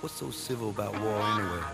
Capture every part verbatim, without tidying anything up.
What's so civil about war anyway?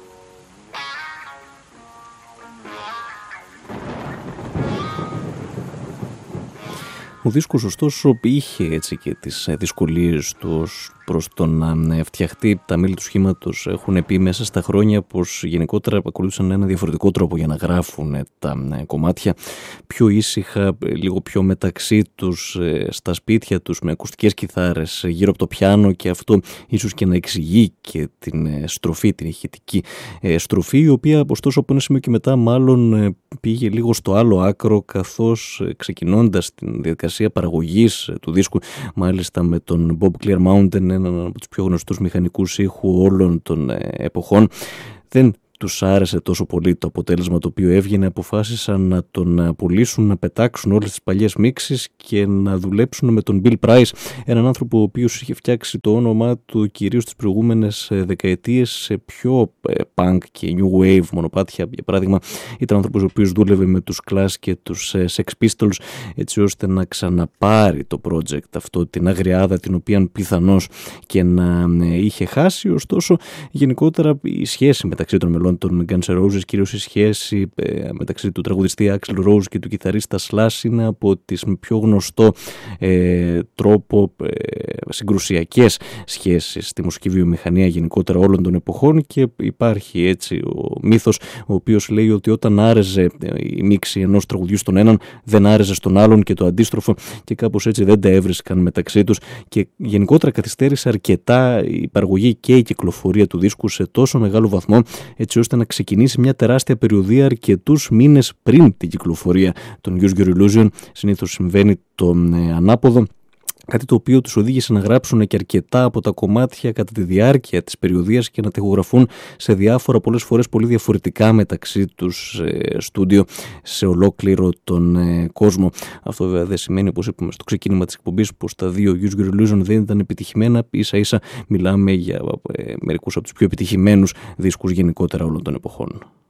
Ο δίσκος ωστόσο είχε έτσι και τις δυσκολίες του προς το να φτιαχτεί. Τα μέλη του σχήματος έχουν πει μέσα στα χρόνια πως γενικότερα ακολούθησαν ένα διαφορετικό τρόπο για να γράφουν τα κομμάτια, πιο ήσυχα, λίγο πιο μεταξύ τους, στα σπίτια τους, με ακουστικές κιθάρες γύρω από το πιάνο, και αυτό ίσως και να εξηγεί και την στροφή, την ηχητική στροφή, η οποία ωστόσο από ένα σημείο και μετά μάλλον πήγε λίγο στο άλλο άκρο, καθώς ξεκινώντας την διαδικασία παραγωγής του δίσκου, μάλιστα με τον Bob Clear Mountain, έναν από τους πιο γνωστούς μηχανικούς ήχου όλων των εποχών, δεν τους άρεσε τόσο πολύ το αποτέλεσμα το οποίο έβγαινε. Αποφάσισαν να τον πουλήσουν, να πετάξουν όλες τις παλιές μίξεις και να δουλέψουν με τον Bill Price, έναν άνθρωπο ο οποίος είχε φτιάξει το όνομά του κυρίως τις προηγούμενες δεκαετίες σε πιο punk και new wave μονοπάτια. Για παράδειγμα, ήταν άνθρωπος ο οποίος δούλευε με τους Clash και τους Sex Pistols, έτσι ώστε να ξαναπάρει το project αυτό, την αγριάδα την οποία πιθανώς και να είχε χάσει. Ωστόσο, γενικότερα η σχέση μεταξύ των μελών των Guns N' Roses, κυρίως η σχέση ε, μεταξύ του τραγουδιστή Axl Rose και του κιθαρίστα Slash, είναι από τις πιο γνωστό ε, τρόπο ε, συγκρουσιακές σχέσεις στη μουσική βιομηχανία γενικότερα όλων των εποχών, και υπάρχει έτσι ο μύθος ο οποίος λέει ότι όταν άρεζε η μίξη ενός τραγουδιού στον έναν, δεν άρεζε στον άλλον και το αντίστροφο, και κάπως έτσι δεν τα έβρισκαν μεταξύ τους, και γενικότερα καθυστέρησε αρκετά η παραγωγή και η κυκλοφορία του δίσκου σε τόσο μεγάλο βαθμό, έτσι ώστε να ξεκινήσει μια τεράστια περιοδία αρκετούς μήνες πριν την κυκλοφορία των Use Your Illusion. Συνήθως συμβαίνει το ε, ανάποδο, κάτι το οποίο τους οδήγησε να γράψουν και αρκετά από τα κομμάτια κατά τη διάρκεια της περιοδίας και να τα ηχογραφούν σε διάφορα, πολλές φορές πολύ διαφορετικά μεταξύ τους ε, στούντιο σε ολόκληρο τον ε, κόσμο. Αυτό βέβαια δεν σημαίνει, όπως είπαμε στο ξεκίνημα της εκπομπής, πως τα δύο Use Your Illusion δεν ήταν επιτυχημένα. Ίσα ίσα μιλάμε για ε, μερικούς από τους πιο επιτυχημένους δίσκους γενικότερα όλων των εποχών.